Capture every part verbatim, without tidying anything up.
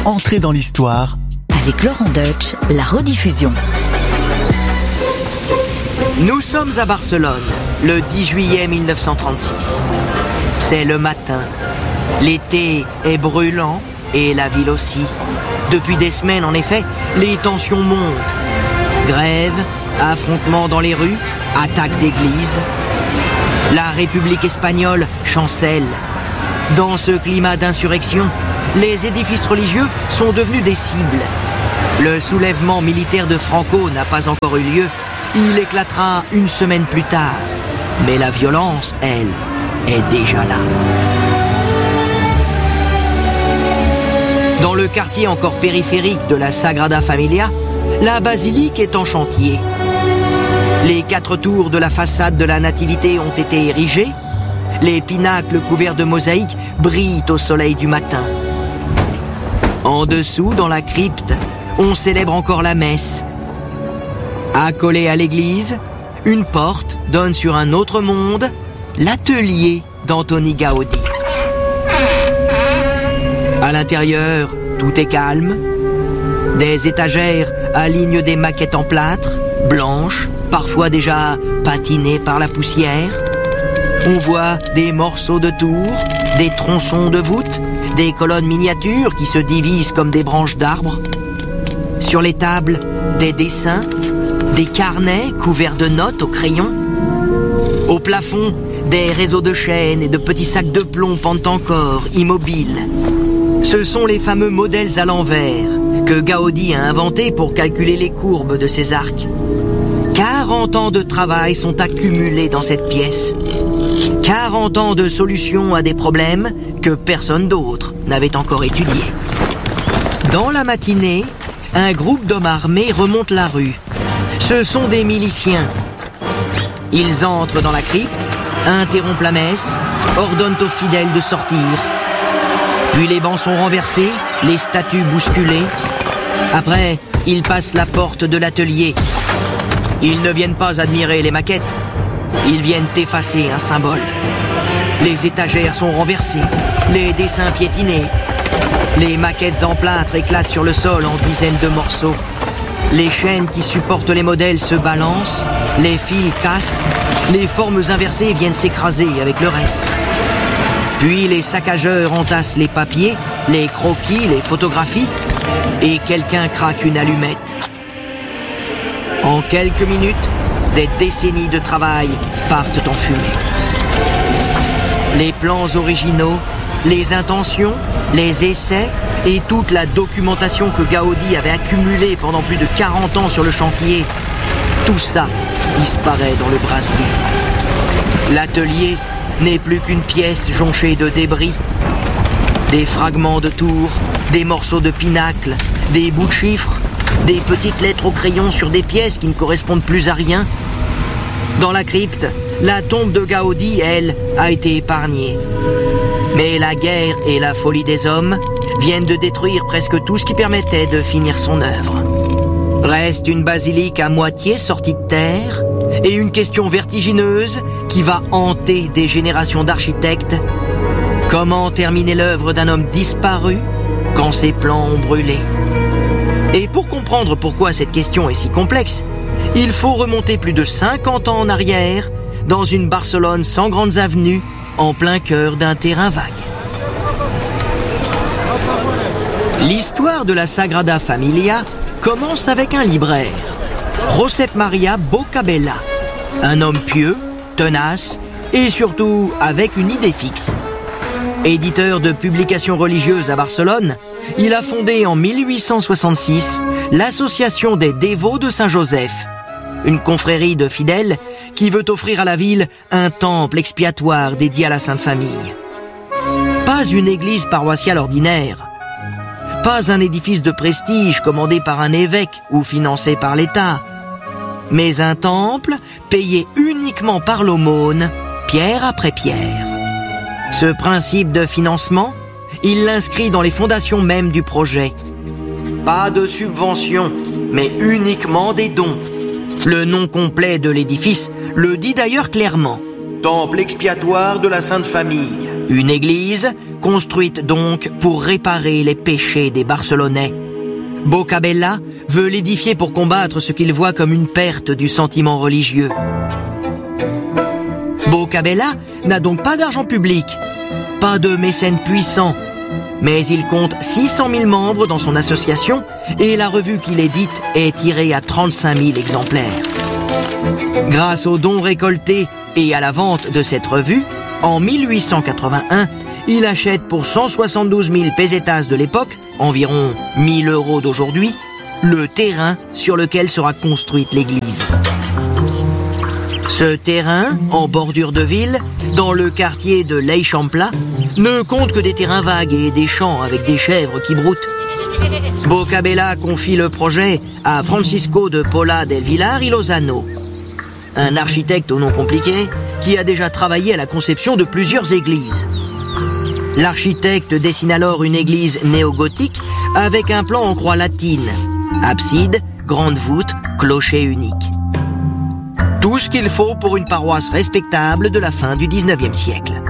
Entrez dans l'histoire avec Laurent Deutsch, la rediffusion. Nous sommes à Barcelone, le dix juillet mille neuf cent trente-six. C'est le matin. L'été est brûlant et la ville aussi. Depuis des semaines, en effet, les tensions montent. Grève, affrontements dans les rues, attaques d'églises. La République espagnole chancelle. Dans ce climat d'insurrection, les édifices religieux sont devenus des cibles. Le soulèvement militaire de Franco n'a pas encore eu lieu. Il éclatera une semaine plus tard. Mais la violence, elle, est déjà là. Dans le quartier encore périphérique de la Sagrada Familia, la basilique est en chantier. Les quatre tours de la façade de la Nativité ont été érigés. Les pinacles couverts de mosaïques brillent au soleil du matin. En dessous, dans la crypte, on célèbre encore la messe. Accolé à l'église, une porte donne sur un autre monde, l'atelier d'Antoni Gaudí. À l'intérieur, tout est calme. Des étagères alignent des maquettes en plâtre, blanches, parfois déjà patinées par la poussière. On voit des morceaux de tours, des tronçons de voûtes, des colonnes miniatures qui se divisent comme des branches d'arbres. Sur les tables, des dessins, des carnets couverts de notes au crayon. Au plafond, des réseaux de chaînes et de petits sacs de plomb pendent encore, immobiles. Ce sont les fameux modèles à l'envers que Gaudí a inventés pour calculer les courbes de ses arcs. quarante ans de travail sont accumulés dans cette pièce. quarante ans de solutions à des problèmes que personne d'autre n'avait encore étudiés. Dans la matinée, un groupe d'hommes armés remonte la rue. Ce sont des miliciens. Ils entrent dans la crypte, interrompent la messe, ordonnent aux fidèles de sortir. Puis les bancs sont renversés, les statues bousculées. Après, ils passent la porte de l'atelier. Ils ne viennent pas admirer les maquettes, ils viennent effacer un symbole. Les étagères sont renversées, les dessins piétinés. Les maquettes en plâtre éclatent sur le sol en dizaines de morceaux. Les chaînes qui supportent les modèles se balancent, les fils cassent, les formes inversées viennent s'écraser avec le reste. Puis les saccageurs entassent les papiers, les croquis, les photographies, et quelqu'un craque une allumette. En quelques minutes, des décennies de travail partent en fumée. Les plans originaux, les intentions, les essais et toute la documentation que Gaudí avait accumulée pendant plus de quarante ans sur le chantier, tout ça disparaît dans le brasier. L'atelier n'est plus qu'une pièce jonchée de débris. Des fragments de tours, des morceaux de pinacles, des bouts de chiffres, des petites lettres au crayon sur des pièces qui ne correspondent plus à rien. Dans la crypte, la tombe de Gaudí, elle, a été épargnée. Mais la guerre et la folie des hommes viennent de détruire presque tout ce qui permettait de finir son œuvre. Reste une basilique à moitié sortie de terre et une question vertigineuse qui va hanter des générations d'architectes. Comment terminer l'œuvre d'un homme disparu quand ses plans ont brûlé? Et pour comprendre pourquoi cette question est si complexe, il faut remonter plus de cinquante ans en arrière, dans une Barcelone sans grandes avenues, en plein cœur d'un terrain vague. L'histoire de la Sagrada Familia commence avec un libraire, Josep Maria Bocabella, un homme pieux, tenace et surtout avec une idée fixe. Éditeur de publications religieuses à Barcelone, il a fondé en mille huit cent soixante-six l'Association des dévots de Saint-Joseph, une confrérie de fidèles qui veut offrir à la ville un temple expiatoire dédié à la Sainte Famille. Pas une église paroissiale ordinaire, pas un édifice de prestige commandé par un évêque ou financé par l'État, mais un temple payé uniquement par l'aumône, pierre après pierre. Ce principe de financement, il l'inscrit dans les fondations mêmes du projet. Pas de subvention, mais uniquement des dons. Le nom complet de l'édifice le dit d'ailleurs clairement. Temple expiatoire de la Sainte Famille, Une église construite donc pour réparer les péchés des Barcelonais. Boccabella veut l'édifier pour combattre ce qu'il voit comme une perte du sentiment religieux. Boccabella n'a donc pas d'argent public, pas de mécène puissant, mais il compte six cent mille membres dans son association et la revue qu'il édite est tirée à trente-cinq mille exemplaires. Grâce aux dons récoltés et à la vente de cette revue, en mille huit cent quatre-vingt-un, il achète pour cent soixante-douze mille pesetas de l'époque, environ mille euros d'aujourd'hui, le terrain sur lequel sera construite l'église. Ce terrain, en bordure de ville, dans le quartier de l'Eixample, ne compte que des terrains vagues et des champs avec des chèvres qui broutent. Boccabella confie le projet à Francisco de Paula del Villar y Lozano, un architecte au nom compliqué qui a déjà travaillé à la conception de plusieurs églises. L'architecte dessine alors une église néo-gothique avec un plan en croix latine, abside, grande voûte, clocher unique. Tout ce qu'il faut pour une paroisse respectable de la fin du dix-neuvième siècle.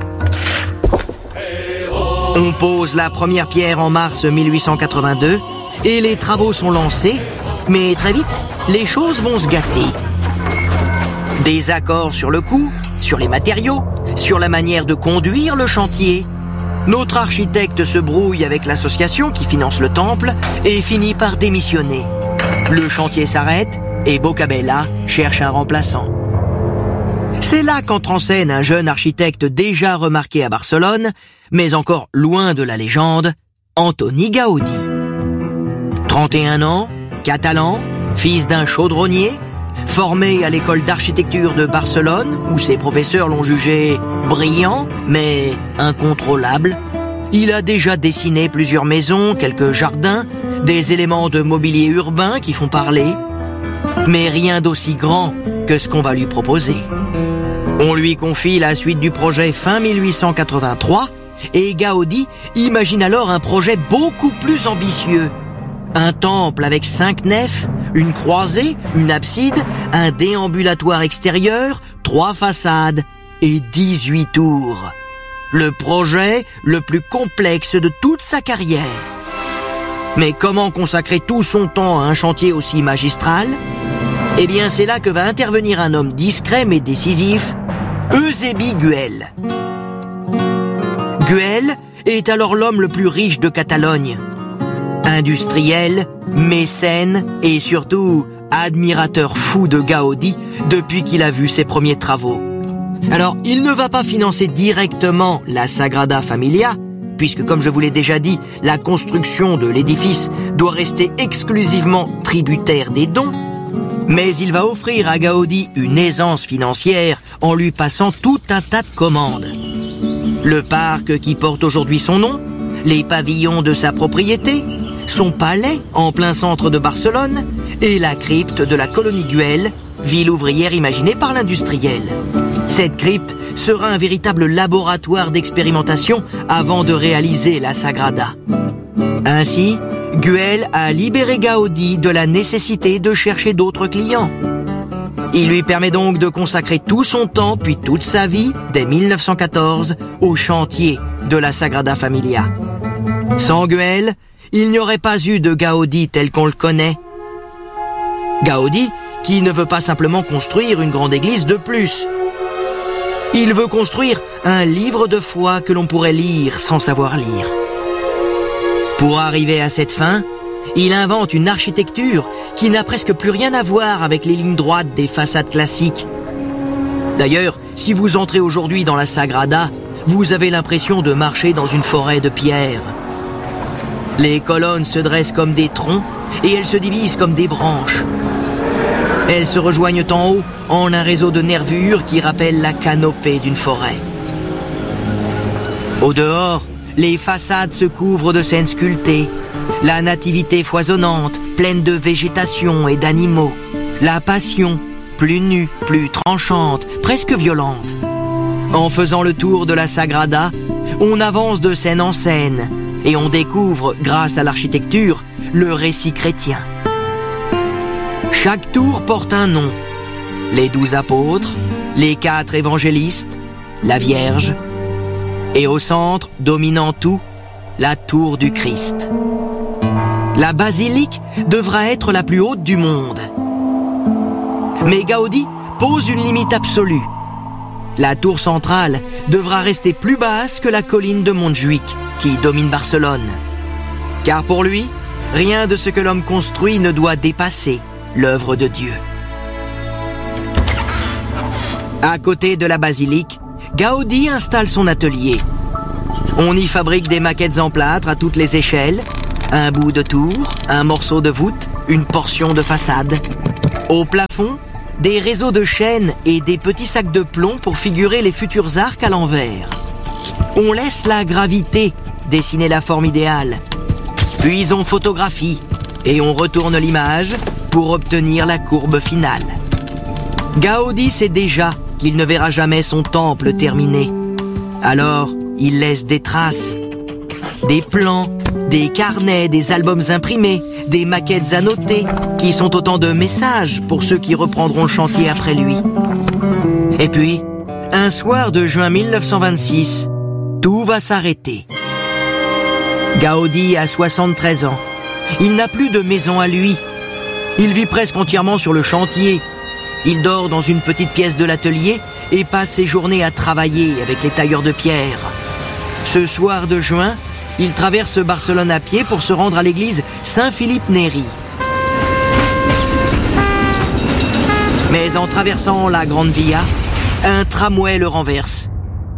On pose la première pierre en mars mille huit cent quatre-vingt-deux et les travaux sont lancés, mais très vite, les choses vont se gâter. Des accords sur le coût, sur les matériaux, sur la manière de conduire le chantier. Notre architecte se brouille avec l'association qui finance le temple et finit par démissionner. Le chantier s'arrête et Boccabella cherche un remplaçant. C'est là qu'entre en scène un jeune architecte déjà remarqué à Barcelone, mais encore loin de la légende, Antoni Gaudí. trente et un ans, catalan, fils d'un chaudronnier, formé à l'école d'architecture de Barcelone, où ses professeurs l'ont jugé brillant, mais incontrôlable. Il a déjà dessiné plusieurs maisons, quelques jardins, des éléments de mobilier urbain qui font parler, mais rien d'aussi grand que ce qu'on va lui proposer. On lui confie la suite du projet fin mille huit cent quatre-vingt-trois, et Gaudí imagine alors un projet beaucoup plus ambitieux. Un temple avec cinq nefs, une croisée, une abside, un déambulatoire extérieur, trois façades et dix-huit tours. Le projet le plus complexe de toute sa carrière. Mais comment consacrer tout son temps à un chantier aussi magistral ? Eh bien, c'est là que va intervenir un homme discret mais décisif, Eusebi Güell. Güell est alors l'homme le plus riche de Catalogne. Industriel, mécène et surtout admirateur fou de Gaudí depuis qu'il a vu ses premiers travaux. Alors, il ne va pas financer directement la Sagrada Familia, puisque comme je vous l'ai déjà dit, la construction de l'édifice doit rester exclusivement tributaire des dons, mais il va offrir à Gaudí une aisance financière en lui passant tout un tas de commandes. Le parc qui porte aujourd'hui son nom, les pavillons de sa propriété, son palais en plein centre de Barcelone et la crypte de la colonie Güell, ville ouvrière imaginée par l'industriel. Cette crypte sera un véritable laboratoire d'expérimentation avant de réaliser la Sagrada. Ainsi, Güell a libéré Gaudí de la nécessité de chercher d'autres clients. Il lui permet donc de consacrer tout son temps, puis toute sa vie, dès mille neuf cent quatorze, au chantier de la Sagrada Familia. Sans Güell, il n'y aurait pas eu de Gaudí tel qu'on le connaît. Gaudí qui ne veut pas simplement construire une grande église de plus. Il veut construire un livre de foi que l'on pourrait lire sans savoir lire. Pour arriver à cette fin, il invente une architecture qui n'a presque plus rien à voir avec les lignes droites des façades classiques. D'ailleurs, si vous entrez aujourd'hui dans la Sagrada, vous avez l'impression de marcher dans une forêt de pierres. Les colonnes se dressent comme des troncs et elles se divisent comme des branches. Elles se rejoignent en haut en un réseau de nervures qui rappelle la canopée d'une forêt. Au dehors, les façades se couvrent de scènes sculptées, la nativité foisonnante, pleine de végétation et d'animaux, la passion, plus nue, plus tranchante, presque violente. En faisant le tour de la Sagrada, on avance de scène en scène et on découvre, grâce à l'architecture, le récit chrétien. Chaque tour porte un nom. Les douze apôtres, les quatre évangélistes, la Vierge. Et au centre, dominant tout, la tour du Christ. La basilique devra être la plus haute du monde. Mais Gaudi pose une limite absolue. La tour centrale devra rester plus basse que la colline de Montjuïc, qui domine Barcelone. Car pour lui, rien de ce que l'homme construit ne doit dépasser l'œuvre de Dieu. À côté de la basilique, Gaudi installe son atelier. On y fabrique des maquettes en plâtre à toutes les échelles, un bout de tour, un morceau de voûte, une portion de façade. Au plafond, des réseaux de chaînes et des petits sacs de plomb pour figurer les futurs arcs à l'envers. On laisse la gravité dessiner la forme idéale. Puis on photographie et on retourne l'image pour obtenir la courbe finale. Gaudi sait déjà qu'il ne verra jamais son temple terminé. Alors, il laisse des traces, des plans, des carnets, des albums imprimés, des maquettes annotées, qui sont autant de messages pour ceux qui reprendront le chantier après lui. Et puis, un soir de juin mille neuf cent vingt-six, tout va s'arrêter. Gaudi a soixante-treize ans. Il n'a plus de maison à lui. Il vit presque entièrement sur le chantier. Il dort dans une petite pièce de l'atelier et passe ses journées à travailler avec les tailleurs de pierre. Ce soir de juin, il traverse Barcelone à pied pour se rendre à l'église Saint-Philippe Néri. Mais en traversant la Grande Via, un tramway le renverse.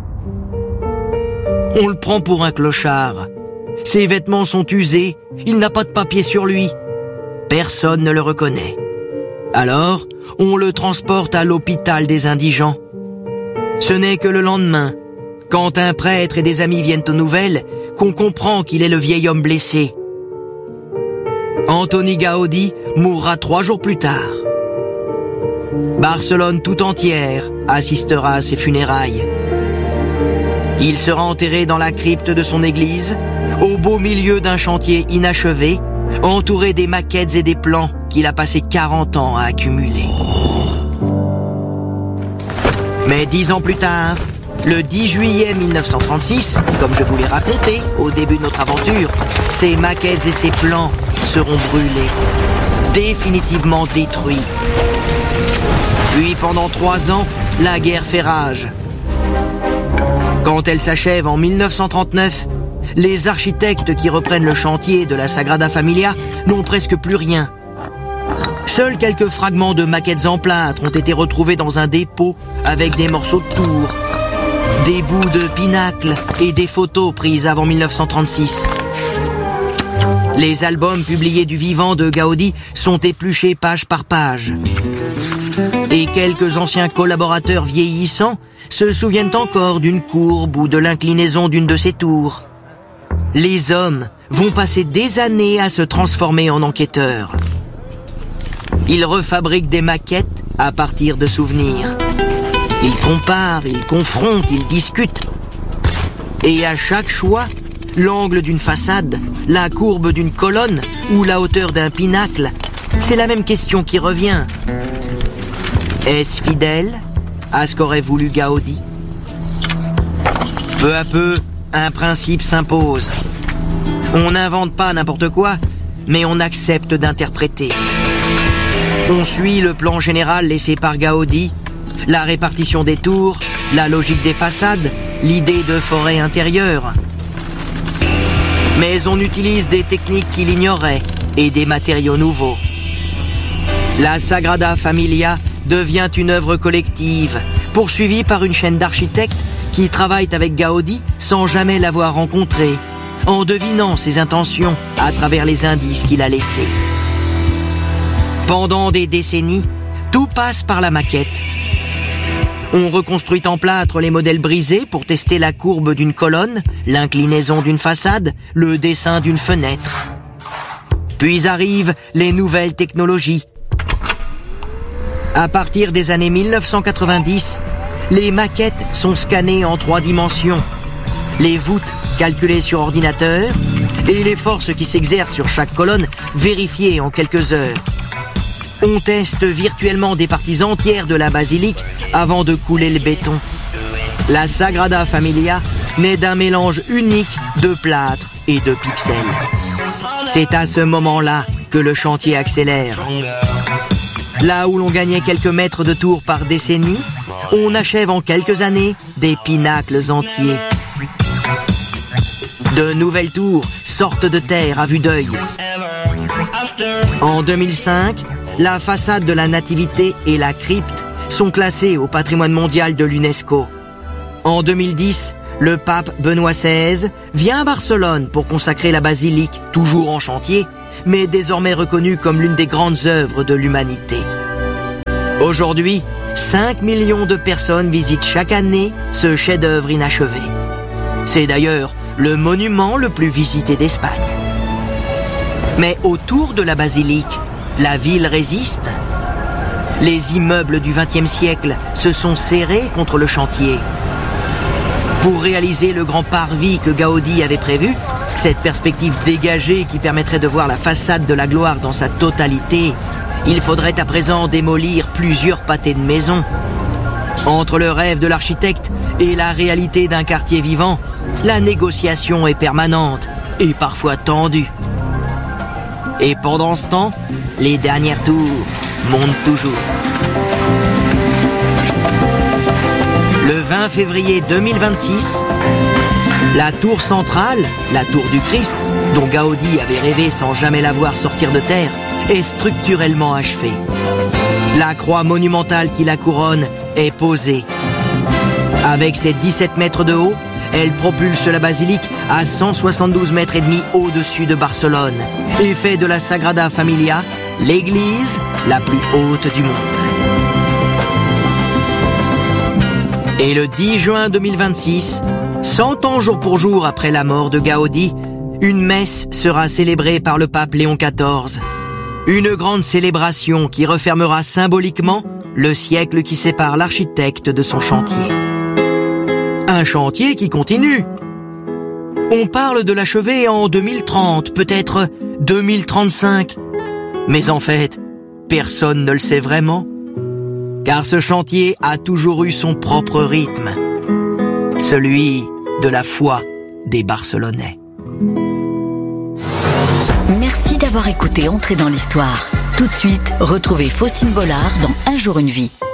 On le prend pour un clochard. Ses vêtements sont usés, il n'a pas de papier sur lui. Personne ne le reconnaît. Alors, on le transporte à l'hôpital des indigents. Ce n'est que le lendemain, quand un prêtre et des amis viennent aux nouvelles, qu'on comprend qu'il est le vieil homme blessé. Antoni Gaudi mourra trois jours plus tard. Barcelone tout entière assistera à ses funérailles. Il sera enterré dans la crypte de son église, au beau milieu d'un chantier inachevé, entouré des maquettes et des plans qu'il a passé quarante ans à accumuler. Mais dix ans plus tard, le dix juillet mille neuf cent trente-six, comme je vous l'ai raconté au début de notre aventure, ces maquettes et ces plans seront brûlés, définitivement détruits. Puis pendant trois ans, la guerre fait rage. Quand elle s'achève en mille neuf cent trente-neuf, les architectes qui reprennent le chantier de la Sagrada Familia n'ont presque plus rien. Seuls quelques fragments de maquettes en plâtre ont été retrouvés dans un dépôt avec des morceaux de tour, des bouts de pinacles et des photos prises avant mille neuf cent trente-six. Les albums publiés du vivant de Gaudi sont épluchés page par page. Et quelques anciens collaborateurs vieillissants se souviennent encore d'une courbe ou de l'inclinaison d'une de ces tours. Les hommes vont passer des années à se transformer en enquêteurs. Ils refabriquent des maquettes à partir de souvenirs. Ils comparent, ils confrontent, ils discutent. Et à chaque choix, l'angle d'une façade, la courbe d'une colonne ou la hauteur d'un pinacle, c'est la même question qui revient. Est-ce fidèle à ce qu'aurait voulu Gaudi? Peu à peu, un principe s'impose. On n'invente pas n'importe quoi, mais on accepte d'interpréter. On suit le plan général laissé par Gaudi, la répartition des tours, la logique des façades, l'idée de forêt intérieure. Mais on utilise des techniques qu'il ignorait et des matériaux nouveaux. La Sagrada Familia devient une œuvre collective, poursuivie par une chaîne d'architectes qui travaillent avec Gaudi sans jamais l'avoir rencontré, en devinant ses intentions à travers les indices qu'il a laissés. Pendant des décennies, tout passe par la maquette. On reconstruit en plâtre les modèles brisés pour tester la courbe d'une colonne, l'inclinaison d'une façade, le dessin d'une fenêtre. Puis arrivent les nouvelles technologies. À partir des années mille neuf cent quatre-vingt-dix, les maquettes sont scannées en trois dimensions. Les voûtes calculées sur ordinateur et les forces qui s'exercent sur chaque colonne vérifiées en quelques heures. On teste virtuellement des parties entières de la basilique avant de couler le béton. La Sagrada Familia naît d'un mélange unique de plâtre et de pixels. C'est à ce moment-là que le chantier accélère. Là où l'on gagnait quelques mètres de tour par décennie, on achève en quelques années des pinacles entiers. De nouvelles tours sortent de terre à vue d'œil. En deux mille cinq, la façade de la Nativité et la crypte sont classées au patrimoine mondial de l'UNESCO. En deux mille dix, le pape Benoît seize vient à Barcelone pour consacrer la basilique, toujours en chantier, mais désormais reconnue comme l'une des grandes œuvres de l'humanité. Aujourd'hui, cinq millions de personnes visitent chaque année ce chef-d'œuvre inachevé. C'est d'ailleurs le monument le plus visité d'Espagne. Mais autour de la basilique, la ville résiste. Les immeubles du vingtième siècle se sont serrés contre le chantier. Pour réaliser le grand parvis que Gaudi avait prévu, cette perspective dégagée qui permettrait de voir la façade de la gloire dans sa totalité, il faudrait à présent démolir plusieurs pâtés de maisons. Entre le rêve de l'architecte et la réalité d'un quartier vivant, la négociation est permanente et parfois tendue. Et pendant ce temps, les dernières tours montent toujours. Le vingt février deux mille vingt-six, la tour centrale, la tour du Christ, dont Gaudi avait rêvé sans jamais la voir sortir de terre, est structurellement achevée. La croix monumentale qui la couronne est posée. Avec ses dix-sept mètres de haut, elle propulse la basilique à cent soixante-douze mètres et demi au-dessus de Barcelone et fait de la Sagrada Familia l'église la plus haute du monde. Et le dix juin deux mille vingt-six, cent ans jour pour jour après la mort de Gaudi, une messe sera célébrée par le pape Léon quatorze. Une grande célébration qui refermera symboliquement le siècle qui sépare l'architecte de son chantier. Un chantier qui continue. On parle de l'achever en deux mille trente, peut-être deux mille trente-cinq. Mais en fait, personne ne le sait vraiment. Car ce chantier a toujours eu son propre rythme. Celui de la foi des Barcelonais. Merci d'avoir écouté Entrer dans l'Histoire. Tout de suite, retrouvez Faustine Bollard dans Un jour une vie.